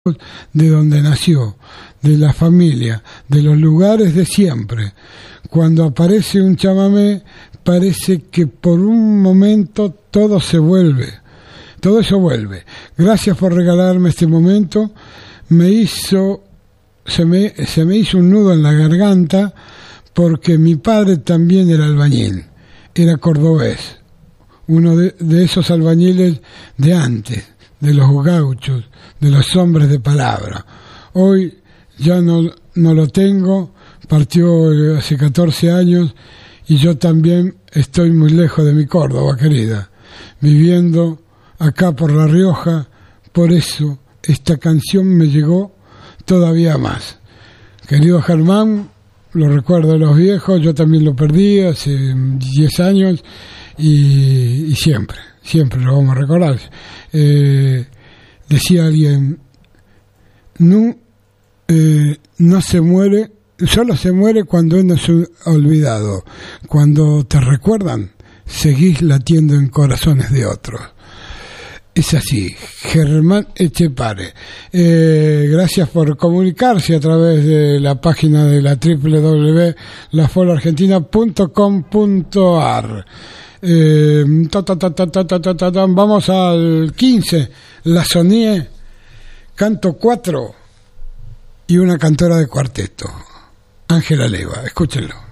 de donde nació, de la familia, de los lugares de siempre. Cuando aparece un chamamé, parece que por un momento todo eso vuelve. Gracias por regalarme este momento. Se me hizo un nudo en la garganta porque mi padre también era albañil, era cordobés, uno de esos albañiles de antes, de los gauchos, de los hombres de palabra. Hoy ya no lo tengo, partió hace 14 años y yo también estoy muy lejos de mi Córdoba querida, viviendo acá por La Rioja. Por eso esta canción me llegó todavía más. Querido Germán, lo recuerdo de los viejos, yo también lo perdí hace 10 años y siempre lo vamos a recordar. Decía alguien, no se muere, solo se muere cuando uno es olvidado. Cuando te recuerdan, seguís latiendo en corazones de otros. Es así, Germán Etchepare. Gracias por comunicarse a través de la página de la www.lafoloargentina.com.ar. Vamos al 15, La Sonie, canto 4 y una cantora de cuarteto, Ángela Leyva. Escúchenlo.